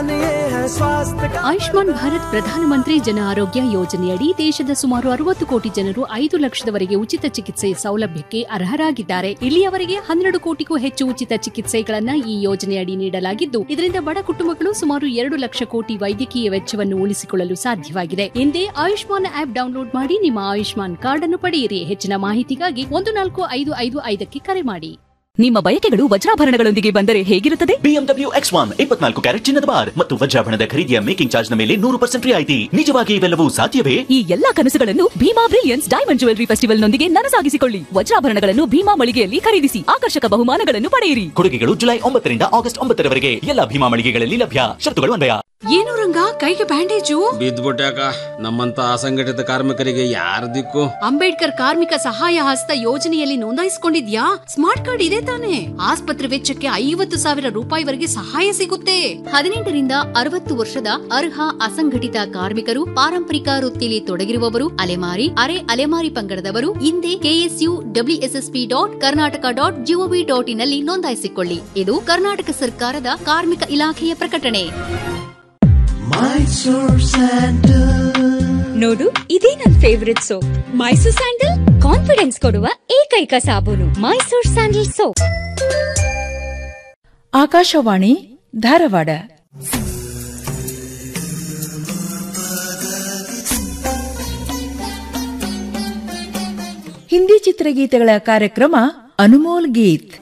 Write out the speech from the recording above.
जानिए है स्वास्थ्य का। ಆಯುಷ್ಮಾನ್ ಭಾರತ್ ಪ್ರಧಾನಮಂತ್ರಿ ಜನ ಆರೋಗ್ಯ ಯೋಜನೆಯಡಿ ದೇಶದ ಸುಮಾರು 60 ಕೋಟಿ ಜನರು 5 ಲಕ್ಷದವರೆಗೆ ಉಚಿತ ಚಿಕಿತ್ಸೆ ಸೌಲಭ್ಯಕ್ಕೆ ಅರ್ಹರಾಗಿದ್ದಾರೆ. ಇಲ್ಲಿಯವರೆಗೆ 12 ಕೋಟಿಗೂ ಹೆಚ್ಚು ಉಚಿತ ಚಿಕಿತ್ಸೆಗಳನ್ನ ಈ ಯೋಜನೆಯಡಿ ನೀಡಲಾಗಿದ್ದು, ಇದರಿಂದ ಬಡ ಕುಟುಂಬಗಳು ಸುಮಾರು 2 ಲಕ್ಷ ಕೋಟಿ ವೈದ್ಯಕೀಯ ವೆಚ್ಚವನ್ನು ಉಳಿಸಿಕೊಳ್ಳಲು ಸಾಧ್ಯವಾಗಿದೆ. ಹಿಂದೆ ಆಯುಷ್ಮಾನ್ ಆಪ್ ಡೌನ್ಲೋಡ್ ಮಾಡಿ ನಿಮ್ಮ ಆಯುಷ್ಮಾನ್ ಕಾರ್ಡ್ ಅನ್ನು ಪಡೆಯಿರಿ. ಹೆಚ್ಚಿನ ಮಾಹಿತಿಗಾಗಿ 14555 ಕರೆ ಮಾಡಿ. ನಿಮ್ಮ ಬಯಕೆಗಳು ವಜ್ರಾಭರಣಗಳೊಂದಿಗೆ ಬಂದರೆ ಹೇಗಿರುತ್ತದೆ? BMW X1 24 ಕ್ಯಾರೆಟ್ ಚಿನ್ನದ ಬಾರ್ ಮತ್ತು ವಜ್ರಾಭರಣದ ಖರೀದಿಯ ಮೇಕಿಂಗ್ ಚಾರ್ಜ್ ನ ಮೇಲೆ 100% ರಿಯಾಯಿತಿ. ನಿಜವಾಗಿ ಇವೆಲ್ಲವೂ ಸಾಧ್ಯವೇ? ಈ ಎಲ್ಲಾ ಕನಸುಗಳನ್ನು Bima brilliance diamond jewellery festival ನೊಂದಿಗೆ ನನಸಾಗಿಸಿಕೊಳ್ಳಿ. ವಜ್ರಾಭರಣಗಳನ್ನು ಭೀಮಾ ಮಳಿಗೆಯಲ್ಲಿ ಖರೀದಿಸಿ ಆಕರ್ಷಕ ಬಹುಮಾನಗಳನ್ನು ಪಡೆಯಿರಿ. ಕೊಡುಗೆಗಳು ಜುಲೈ 9 ರಿಂದ ಆಗಸ್ಟ್ 9 ರವರೆಗೆ ಎಲ್ಲ ಭೀಮಾ ಮಳಿಗೆಗಳಲ್ಲಿ ಲಭ್ಯ. ಶರ್ತುಗಳು ಅನ್ವಯ. ಏನು ರಂಗ, ಕೈಗೆ ಬ್ಯಾಂಡೇಜು? ಬಿದ್ದ್ಬಿಟ್ಯಾಕ. ನಮ್ಮಂತ ಅಸಂಘಟಿತ ಕಾರ್ಮಿಕರಿಗೆ ಯಾರ ದಿಕ್ಕು? ಅಂಬೇಡ್ಕರ್ ಕಾರ್ಮಿಕ ಸಹಾಯ ಹಸ್ತ ಯೋಜನೆಯಲ್ಲಿ ನೋಂದಾಯಿಸಿಕೊಂಡಿದ್ಯಾ? ಸ್ಮಾರ್ಟ್ ಕಾರ್ಡ್ ಇದೆ ತಾನೆ? ಆಸ್ಪತ್ರೆ ವೆಚ್ಚಕ್ಕೆ 50,000 ರೂಪಾಯಿವರೆಗೆ ಸಹಾಯ ಸಿಗುತ್ತೆ. 18 ರಿಂದ 60 ವರ್ಷದ ಅರ್ಹ ಅಸಂಘಟಿತ ಕಾರ್ಮಿಕರು, ಪಾರಂಪರಿಕ ವೃತ್ತಿಯಲ್ಲಿ ತೊಡಗಿರುವವರು, ಅಲೆಮಾರಿ, ಅರೆ ಅಲೆಮಾರಿ ಪಂಗಡದವರು ಹಿಂದೆ ksuwssp.karnataka.gov.in ನಲ್ಲಿ ನೋಂದಾಯಿಸಿಕೊಳ್ಳಿ. ಇದು ಕರ್ನಾಟಕ ಸರ್ಕಾರದ ಕಾರ್ಮಿಕ ಇಲಾಖೆಯ ಪ್ರಕಟಣೆ. ನೋಡು, ಇದೇ ನನ್ favourite soap. Mysore sandal confidence ಕೊಡುವ ಏಕೈಕ ಸಾಬೂನು. Mysore sandal soap. ಆಕಾಶವಾಣಿ ಧಾರವಾಡ. ಹಿಂದಿ ಚಿತ್ರಗೀತೆಗಳ ಕಾರ್ಯಕ್ರಮ ಅನುಮೋಲ್ ಗೀತ್.